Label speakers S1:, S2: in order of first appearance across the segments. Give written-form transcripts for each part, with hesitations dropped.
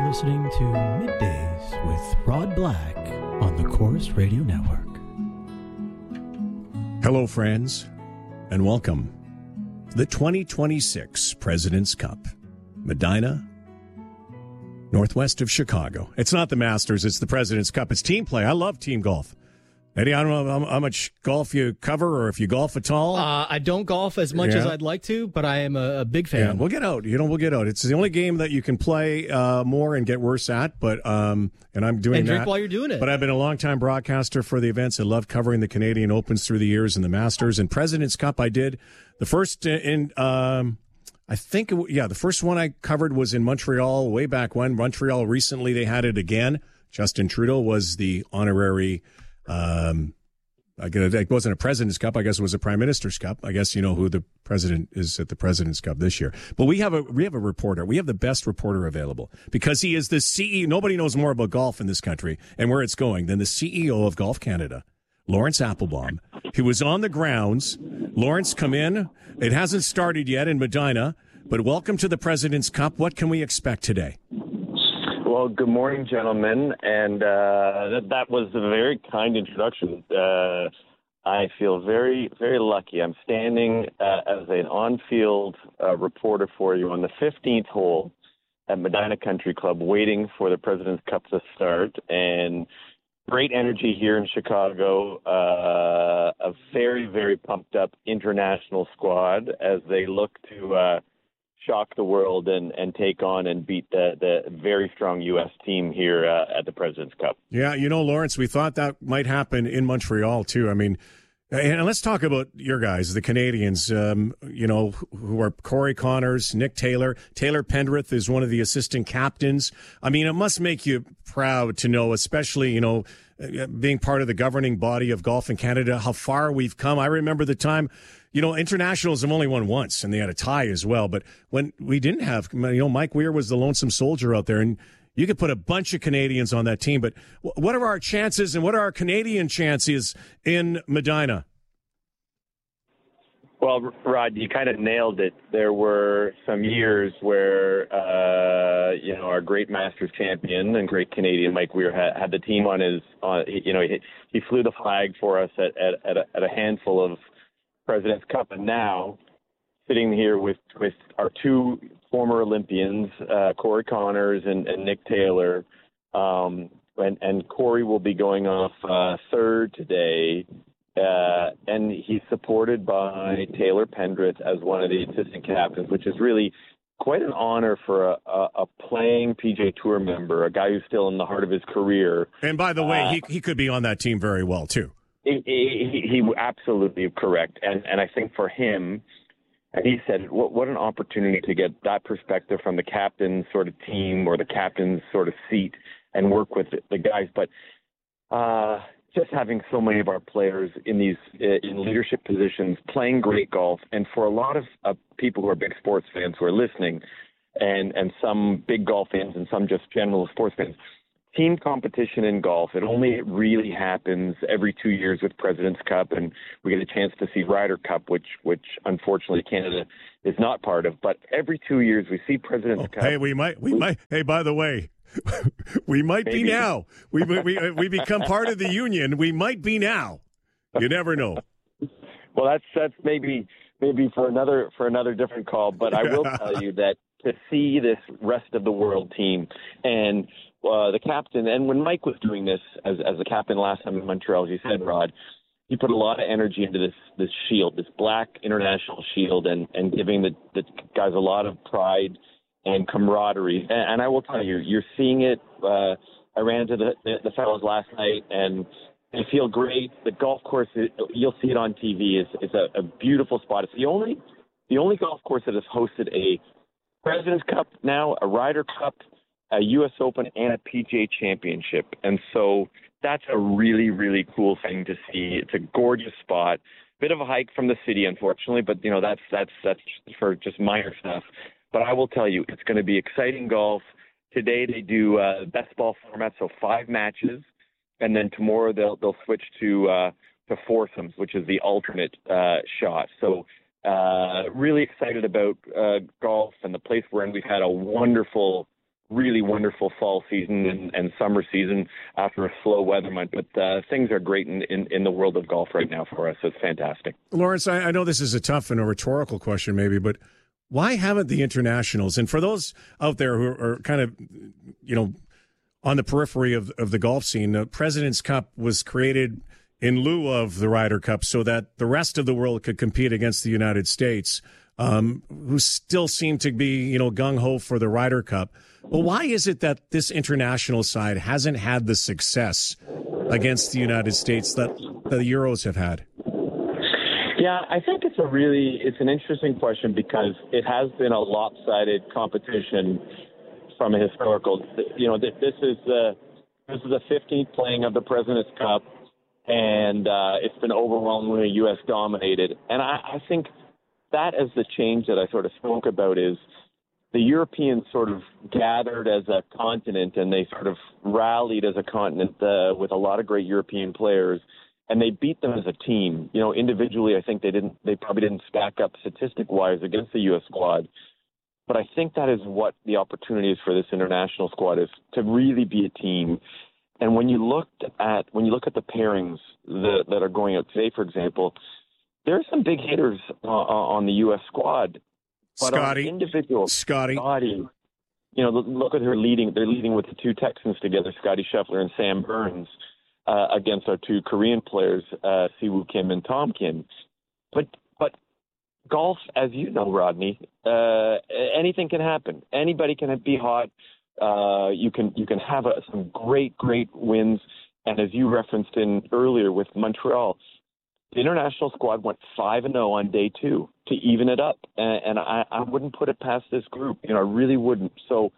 S1: listening to Middays with Rod Black on the Corus Radio Network.
S2: Hello, friends, and welcome to the 2026 President's Cup, Medina, northwest of Chicago. It's not the Masters, it's the President's Cup. It's team play. I love team golf. Eddie, I don't know how much golf you cover or if you golf at all.
S3: I don't golf as much as I'd like to, but I am a big fan.
S2: Yeah, we'll get out. We'll get out. It's the only game that you can play more and get worse at, but and I'm doing
S3: and
S2: that.
S3: drink while you're doing it.
S2: But I've been a long-time broadcaster for the events. I love covering the Canadian Opens through the years and the Masters. And President's Cup I did. The first the first one I covered was in Montreal way back when. Montreal recently, they had it again. Justin Trudeau was the honorary it wasn't a President's Cup. I guess it was a Prime Minister's Cup. I guess you know who the president is at the President's Cup this year. But we have a reporter. We have the best reporter available because he is the CEO. Nobody knows more about golf in this country and where it's going than the CEO of Golf Canada, Lawrence Applebaum. He was on the grounds. Lawrence, come in. It hasn't started yet in Medina, but welcome to the President's Cup. What can we expect today?
S4: Well, good morning, gentlemen, and that was a very kind introduction. I feel very, very lucky. I'm standing as an on-field reporter for you on the 15th hole at Medina Country Club, waiting for the President's Cup to start, and great energy here in Chicago, a very, very pumped-up international squad as they look to shock the world and take on and beat the very strong U.S. team here at the President's Cup. Yeah,
S2: Lawrence, we thought that might happen in Montreal, too. I mean, and let's talk about your guys, the Canadians, who are Corey Connors, Nick Taylor. Taylor Pendrith is one of the assistant captains. I mean, it must make you proud to know, especially, being part of the governing body of golf in Canada, how far we've come. I remember the time, internationals have only won once, and they had a tie as well. But when we didn't have, Mike Weir was the lonesome soldier out there, and you could put a bunch of Canadians on that team. But what are our chances, and what are our Canadian chances in Medina?
S4: Well, Rod, you kind of nailed it. There were some years where, our great Masters champion and great Canadian Mike Weir had the team he flew the flag for us at a handful of President's Cup, and now sitting here with our two former Olympians, Corey Connors and Nick Taylor, and Corey will be going off third today, and he's supported by Taylor Pendrith as one of the assistant captains, which is really quite an honor for a playing PGA Tour member, a guy who's still in the heart of his career.
S2: And by the way, he could be on that team very well too.
S4: He absolutely correct, and I think for him, and he said, what an opportunity to get that perspective from the captain's sort of team or the captain's sort of seat and work with the guys. But just having so many of our players in these in leadership positions, playing great golf, and for a lot of people who are big sports fans who are listening, and some big golf fans and some just general sports fans. Team competition in golf, it only really happens every 2 years with President's Cup, and we get a chance to see Ryder Cup, which unfortunately Canada is not part of. But every 2 years we see President's Cup.
S2: Hey, we might. Hey, by the way, we might be now. We become part of the union. We might be now. You never know.
S4: Well, that's maybe for another different call. But I will tell you that to see this rest of the world team and the captain, and when Mike was doing this as the captain last time in Montreal, as you said, Rod, he put a lot of energy into this shield, this black international shield, and giving the guys a lot of pride and camaraderie. And I will tell you, you're seeing it. I ran into the fellows last night, and they feel great. The golf course, you'll see it on TV, is a beautiful spot. It's the only golf course that has hosted a President's Cup now, a Ryder Cup, a U.S. Open, and a PGA Championship. And so that's a really, really cool thing to see. It's a gorgeous spot. Bit of a hike from the city, unfortunately, but, that's for just minor stuff. But I will tell you, it's going to be exciting golf. Today they do best ball format, so 5 matches. And then tomorrow they'll switch to foursomes, which is the alternate shot. So really excited about golf and the place we're in. We've had a wonderful really wonderful fall season and summer season after a slow weather month. But things are great in the world of golf right now for us. So it's fantastic.
S2: Lawrence, I know this is a tough and a rhetorical question maybe, but why haven't the internationals, and for those out there who are kind of, on the periphery of the golf scene, the President's Cup was created in lieu of the Ryder Cup so that the rest of the world could compete against the United States, who still seem to be, gung-ho for the Ryder Cup. Well, why is it that this international side hasn't had the success against the United States that the Euros have had?
S4: Yeah, I think it's an interesting question because it has been a lopsided competition from a historical. This is the 15th playing of the President's Cup, and it's been overwhelmingly U.S. dominated. And I think that is the change that I sort of spoke about is the Europeans sort of gathered as a continent and they sort of rallied as a continent with a lot of great European players, and they beat them as a team. Individually, I think they probably didn't stack up statistic-wise against the U.S. squad. But I think that is what the opportunity is for this international squad, is to really be a team. And when you look at the pairings that are going out today, for example, there are some big hitters on the U.S. squad. But
S2: Scotty.
S4: Look at her leading. They're leading with the two Texans together, Scotty Scheffler and Sam Burns, against our two Korean players, Siwoo Kim and Tom Kim. But golf, as you know, Rodney, anything can happen. Anybody can be hot. You can have some great wins. And as you referenced in earlier with Montreal, the international squad went 5-0 on day 2 to even it up, and I wouldn't put it past this group. I really wouldn't. So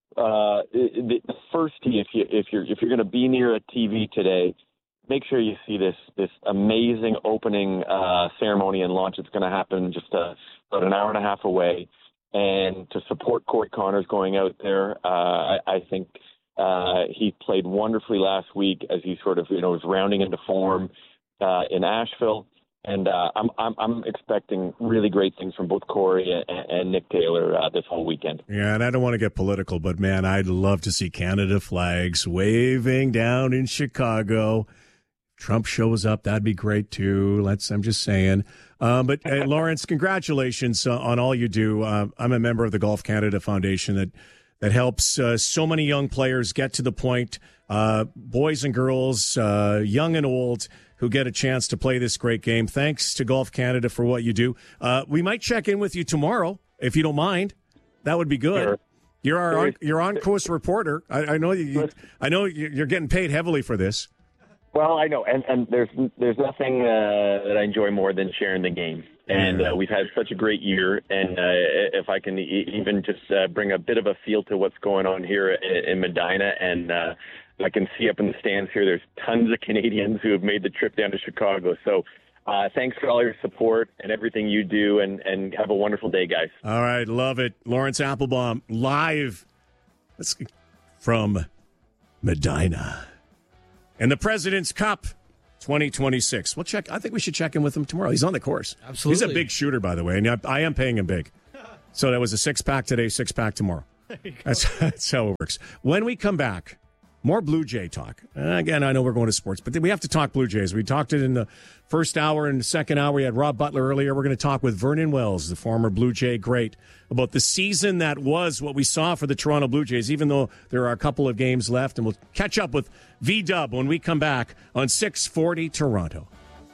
S4: the first tee, if you're going to be near a TV today, make sure you see this amazing opening ceremony and launch. It's going to happen just about an hour and a half away, and to support Corey Conners going out there, I think he played wonderfully last week as he sort of was rounding into form in Asheville, and I'm expecting really great things from both Corey and Nick Taylor this whole weekend. Yeah,
S2: and I don't want to get political, but man, I'd love to see Canada flags waving down in Chicago. Trump shows up, that'd be great too. I'm just saying. But Lawrence, congratulations on all you do. I'm a member of the Golf Canada Foundation that helps so many young players get to the point, boys and girls, young and old, who get a chance to play this great game. Thanks to Golf Canada for what you do. We might check in with you tomorrow, if you don't mind. That would be good. Sure. You're our on-course reporter. I know you're getting paid heavily for this.
S4: Well, I know, and there's nothing that I enjoy more than sharing the game. And we've had such a great year, and if I can even just bring a bit of a feel to what's going on here in Medina, and I can see up in the stands here, there's tons of Canadians who have made the trip down to Chicago. So thanks for all your support and everything you do, and have a wonderful day, guys.
S2: All right, love it. Lawrence Applebaum, live from Medina. And the President's Cup 2026. We'll check. I think we should check in with him tomorrow. He's on the course.
S3: Absolutely.
S2: He's a big shooter, by the way, and I am paying him big. So that was a 6-pack today, 6-pack tomorrow. That's how it works. When we come back, more Blue Jay talk. Again, I know we're going to sports, but we have to talk Blue Jays. We talked it in the first hour and the second hour. We had Rob Butler earlier. We're going to talk with Vernon Wells, the former Blue Jay great, about the season that was what we saw for the Toronto Blue Jays, even though there are a couple of games left. And we'll catch up with V-Dub when we come back on 640 Toronto.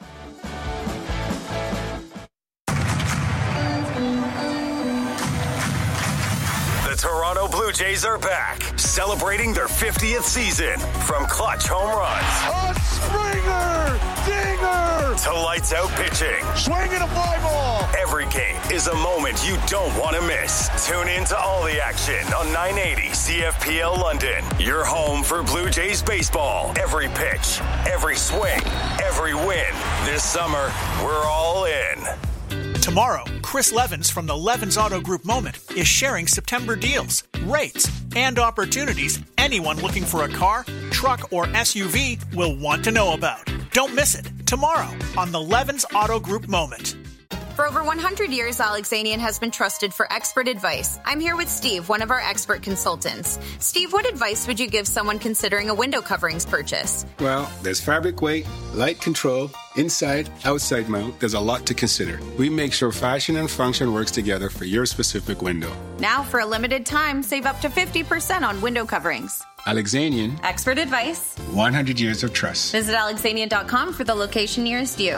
S5: Toronto Blue Jays are back, celebrating their 50th season. From clutch home runs,
S6: a Springer dinger,
S5: to lights out pitching,
S6: swinging a fly ball.
S5: Every game is a moment you don't want to miss. Tune in to all the action on 980 CFPL London. Your home for Blue Jays baseball. Every pitch, every swing, every win. This summer, we're all in.
S7: Tomorrow, Chris Levins from the Levins Auto Group Moment is sharing September deals, rates, and opportunities anyone looking for a car, truck, or SUV will want to know about. Don't miss it tomorrow on the Levins Auto Group Moment.
S8: For over 100 years, Alexanian has been trusted for expert advice. I'm here with Steve, one of our expert consultants. Steve, what advice would you give someone considering a window coverings purchase?
S9: Well, there's fabric weight, light control, inside, outside mount. There's a lot to consider. We make sure fashion and function works together for your specific window.
S8: Now, for a limited time, save up to 50% on window coverings.
S9: Alexanian.
S8: Expert advice.
S9: 100 years of trust.
S8: Visit alexanian.com for the location nearest you.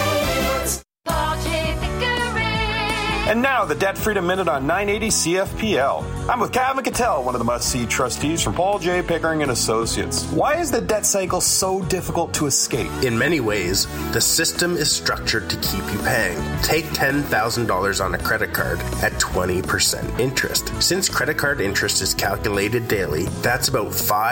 S10: And now, the Debt Freedom Minute on 980 CFPL. I'm with Kevin Cattell, one of the must-see trustees from Paul J. Pickering & Associates. Why is the debt cycle so difficult to escape?
S11: In many ways, the system is structured to keep you paying. Take $10,000 on a credit card at 20% interest. Since credit card interest is calculated daily, that's about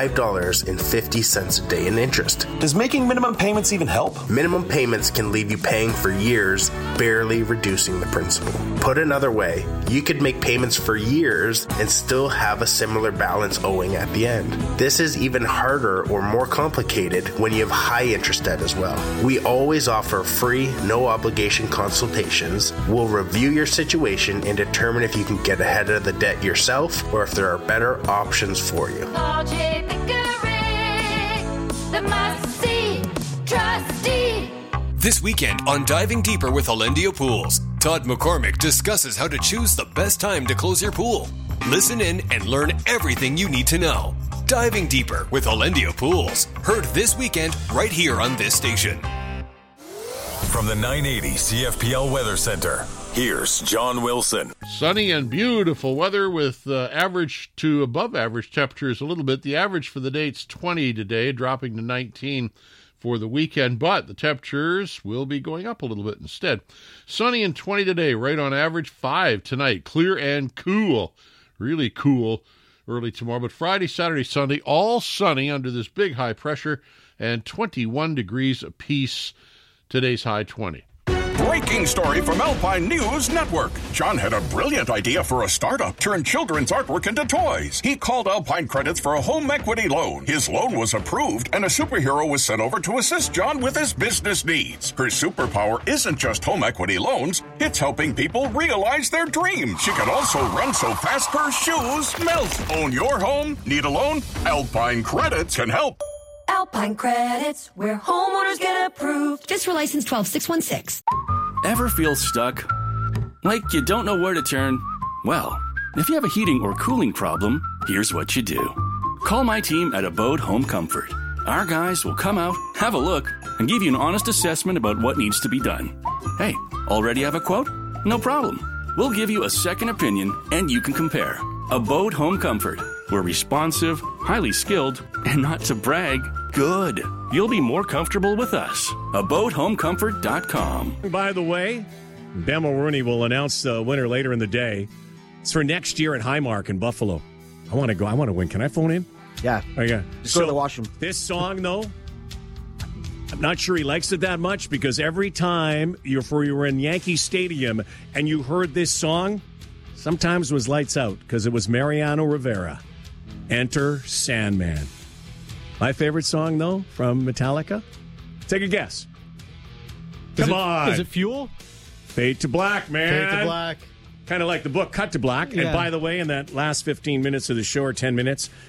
S11: $5.50 a day in interest.
S10: Does making minimum payments even help?
S11: Minimum payments can leave you paying for years, barely reducing the principal. Put another way, you could make payments for years and still have a similar balance owing at the end. This is even harder or more complicated when you have high interest debt as well. We always offer free, no obligation consultations. We'll review your situation and determine if you can get ahead of the debt yourself or if there are better options for you.
S12: Paul J. Pickering, the must-see trustee.
S13: This weekend on Diving Deeper with Alendia Pools, Todd McCormick discusses how to choose the best time to close your pool. Listen in and learn everything you need to know. Diving Deeper with Alendia Pools. Heard this weekend right here on this station.
S5: From the 980 CFPL Weather Center, here's John Wilson.
S14: Sunny and beautiful weather with average to above average temperatures a little bit. The average for the day is 20 today, dropping to 19 for the weekend, but the temperatures will be going up a little bit instead. Sunny and 20 today, right on average. 5 tonight, clear and cool. Really cool early tomorrow, but Friday, Saturday, Sunday, all sunny under this big high pressure, and 21 degrees apiece. Today's high 20.
S15: Breaking story from Alpine News Network. John had a brilliant idea for a startup, turn children's artwork into toys. He called Alpine Credits for a home equity loan. His loan was approved, and a superhero was sent over to assist John with his business needs. Her superpower isn't just home equity loans, it's helping people realize their dreams. She can also run so fast her shoes melt. Own your home? Need a loan? Alpine Credits can help.
S12: Alpine Credits, where homeowners get approved. Just for license 12616.
S16: Ever feel stuck? Like you don't know where to turn? Well, if you have a heating or cooling problem, here's what you do. Call my team at Abode Home Comfort. Our guys will come out, have a look, and give you an honest assessment about what needs to be done. Hey, already have a quote? No problem. We'll give you a second opinion, and you can compare. Abode Home Comfort. We're responsive, highly skilled, and not to brag, good. You'll be more comfortable with us. AbodeHomeComfort.com.
S2: By the way, Ben Mulrooney will announce the winner later in the day. It's for next year at Highmark in Buffalo. I want to go. I want to win. Can I phone in?
S17: Yeah.
S2: Oh, yeah.
S17: Just go to the washroom.
S2: This song, though, I'm not sure he likes it that much because every time you were in Yankee Stadium and you heard this song, sometimes it was lights out because it was Mariano Rivera. Enter Sandman. My favorite song, though, from Metallica? Take a guess. Come on.
S3: Is it Fuel?
S2: Fade to Black, man.
S3: Fade to Black.
S2: Kind of like the book Cut to Black.
S3: Yeah.
S2: And by the way, in that last 15 minutes of the show, or 10 minutes,